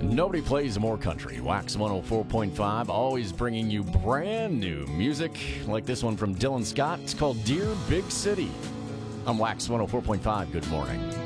Nobody plays more country. Wax 104.5, always bringing you brand new music like this one from Dylan Scott. It's called Dear Big City. I'm Wax 104.5. Good morning.